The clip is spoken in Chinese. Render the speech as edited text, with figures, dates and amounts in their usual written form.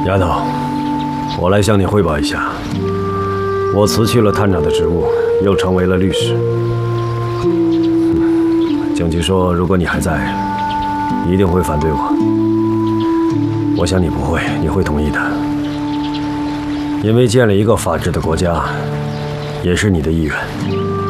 丫头，我来向你汇报一下，我辞去了探长的职务，又成为了律师。警局说，如果你还在，一定会反对我。我想你不会，你会同意的，因为建立一个法治的国家，也是你的意愿。